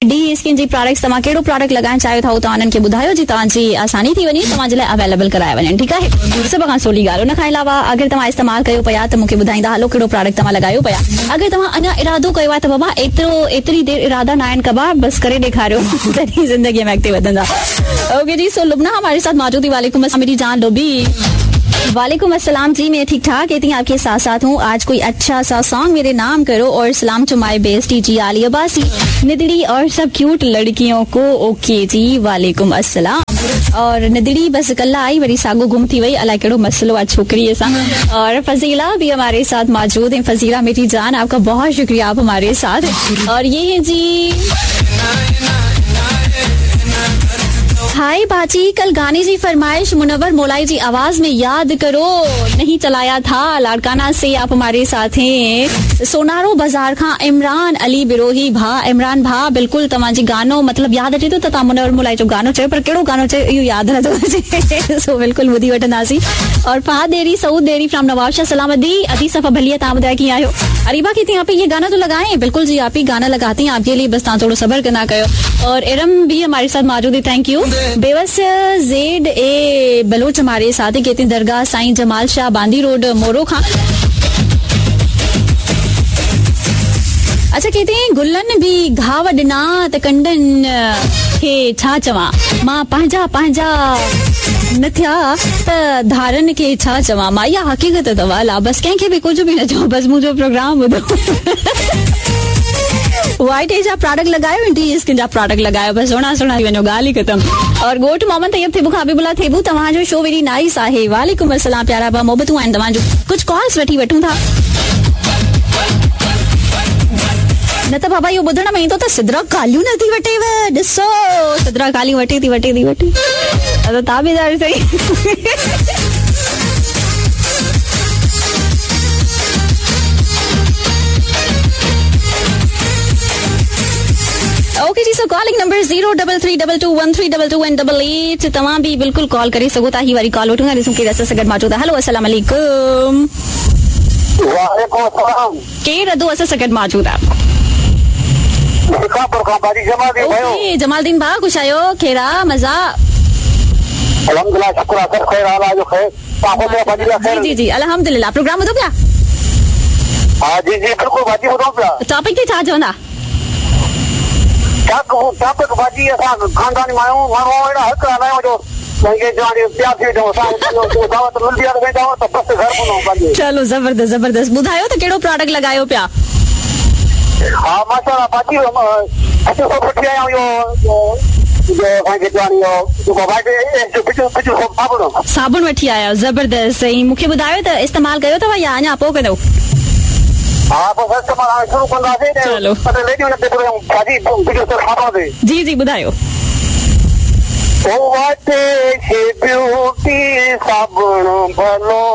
D skin जी products तव्हां कहिड़ो product लॻाइण चाहियो था तव्हां उन्हनि खे ॿुधायो जी तव्हांजी आसानी थी वञे तव्हांजे लाइ अवेलेबल कराए वञनि ठीकु आहे सभ खां सवली ॻाल्हि उन खां अलावा अगरि तव्हां इस्तेमालु कयो पिया त मूंखे ॿुधाईंदा हलो कहिड़ो प्रोडक्ट तव्हां लॻायो पिया अगरि तव्हां अञा इरादो कयो आहे त बाबा एतिरी देर इरादा न आहिनि कबा बस करे ॾेखारियो तॾहिं ज़िंदगीअ में अॻिते वधंदा ओके जी सो लुबना हमारे साथ मौजूद है वालेकुम अस्सलाम मेरी जान लोबी वालेकुम अस्सलाम जी मैं ठीक ठाक कहती हूँ आपके साथ साथ हूँ आज कोई अच्छा सा सॉन्ग मेरे नाम करो और सलाम टू माय बेस्टी जी आलिया बासी निदड़ी और सब क्यूट लड़कियों को ओके जी वालेकुम अस्सलाम और निदड़ी बस कल्ला आई वरी सागो गुम थी वही अलाए कहिड़ो मसलो आहे छोकरी सां और फजीला भी हमारे साथ मौजूद है फजीला मेरी जान आपका बहुत शुक्रिया आप हमारे साथ और ये है जी हाय बाजी कल गाने जी फरमाइश मुनव्वर मौलाई जी आवाज में याद करो नहीं चलाया था लाड़काना से आप हमारे साथ हैं सोनारो बाजार खां इमरान अली बिरोही भा इमरान भा बिल्कुल तव्हांजी गानो मतलब याद अचे तो तव्हां मुनव्वर मौलाई जो गानो चयो पर कहिड़ो गानो चयो इहो यादि नथो अचे सो बिल्कुल ॿुधी वठंदासीं और फहद देरी सऊद देरी फ्रॉम नवाबशाह सलामती अदी सफ़ा भलिया तव्हां ॿुधायो कीअं आहियो अरीबा कहती हैं आप ये गाना तो लगाएं बिल्कुल जी आप ही गाना लगाती हैं आपके लिए बस तव्हां थोड़ो सब्र करना कयो और इरम भी हमारे साथ मौजूद है thank you Bewas Z A Bloch हमारे साथ ही कहते हैं दरगाह साईं जमाल शाह बांदी रोड मोरो खां अच्छा कहते हैं गुलन भी घाव ॾिना त कंडन खे छा चवां मां पंहिंजा न थिया त धारन खे छा चवां मां इहा हक़ीक़त अथव अला बस कंहिंखे बि कुझु बि न चओ बस मुंहिंजो प्रोग्राम ॿुधो वाइट एज जा प्रोडक्ट लगायो डी स्किन जा प्रोडक्ट लगायो बस सुहिणा थी वञो ॻाल्हि ई ख़तम और गोट मोहम्मद तैयब थिबू खां हबीबुल्ला थिबू तव्हांजो शो वेरी नाइस आहे वालेकुम अस्सलाम प्यारा बा मोहबतूं आहिनि तव्हांजो कुझु कॉल्स वठी वठूं था न त बाबा इहो ॿुधण में ईंदो त सिदरा कालियूं न थी वठेव ॾिसो सिदरा कालियूं वठे थी ताबेदार सही okay ji so calling number 033221322 and 88 तव्हां भी बिल्कुल कॉल करे सघो था ही वारी कॉल वठूं था ॾिसूं केरु असां सां गॾु मौजूद आहे हेलो अस्सलाम वालेकुम वालेकुम अस्सलाम केरु अदो असां सां गॾु मौजूद आहे ओके जमालदीन भा खुश आयो खेरा मजा अल्हम्दुलिल्लाह शुक्र आहे खैर हाल जो खैर ताको बदिला खैर जी अल्हम्दुलिल्लाह प्रोग्राम ॿुधो पिया हां जी बिल्कुल बाजी ॿुधो पिया टॉपिक ते छा चवंदा टॉपिक बाजी असां खानदानी माण्हू अहिड़ा हक़ हलायूं जो चलो जबरदस्त ॿुधायो त कहिड़ो प्रोडक्ट लॻायो पिया हाँ माशाल्लाह बाकी अच्छे सब बढ़िया है यो साबुन वठी आया जबरदस्त सही मूंखे ॿुधायो त इस्तेमालु कयो अथव या अञा पोइ कंदो हाँ बस इस्तेमालु शुरू कंदासीं चलो जी ॿुधायो ब्यूटी साबुण भलो